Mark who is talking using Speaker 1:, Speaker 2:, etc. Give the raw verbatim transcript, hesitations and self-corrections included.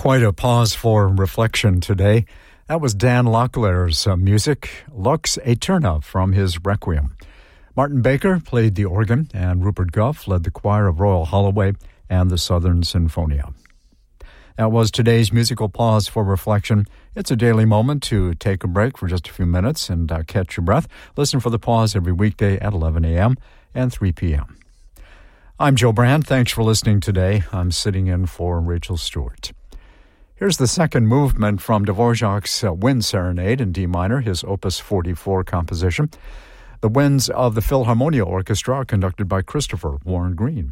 Speaker 1: Quite a pause for reflection today. That was Dan Locklear's uh, music, Lux Aeterna, from his Requiem. Martin Baker played the organ, and Rupert Gough led the choir of Royal Holloway and the Southern Sinfonia. That was today's musical pause for reflection. It's a daily moment to take a break for just a few minutes and uh, catch your breath. Listen for the pause every weekday at eleven a.m. and three p.m. I'm Joe Brand. Thanks for listening today. I'm sitting in for Rachel Stewart. Here's the second movement from Dvorak's uh, Wind Serenade in D minor, his Opus forty-four composition. The winds of the Philharmonia Orchestra are conducted by Christopher Warren Green.